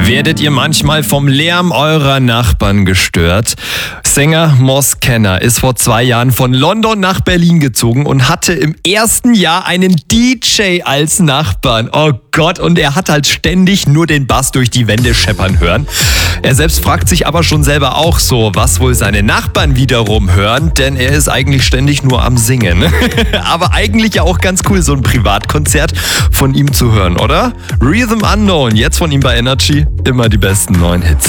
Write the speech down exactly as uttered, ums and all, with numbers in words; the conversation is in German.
Werdet ihr manchmal vom Lärm eurer Nachbarn gestört? Sänger Moss Kenner ist vor zwei Jahren von London nach Berlin gezogen und hatte im ersten Jahr einen D J als Nachbarn. Oh Gott, und er hat halt ständig nur den Bass durch die Wände scheppern hören. Er selbst fragt sich aber schon selber auch so, was wohl seine Nachbarn wiederum hören, denn er ist eigentlich ständig nur am Singen. Aber eigentlich ja auch ganz cool, so ein Privatkonzert von ihm zu hören, oder? Rhythm Unknown, jetzt von ihm bei Energy, immer die besten neuen Hits.